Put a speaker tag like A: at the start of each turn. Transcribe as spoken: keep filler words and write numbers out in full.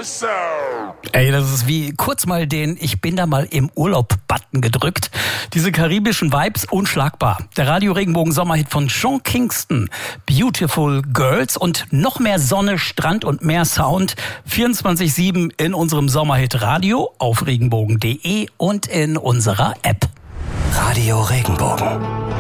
A: Ey, das ist wie kurz mal den Ich bin da mal im Urlaub-Button gedrückt. Diese karibischen Vibes, unschlagbar. Der Radio-Regenbogen-Sommerhit von Sean Kingston, Beautiful Girls und noch mehr Sonne, Strand und mehr Sound. vierundzwanzig sieben in unserem Sommerhit Radio auf regenbogen punkt de und in unserer App.
B: Radio Regenbogen.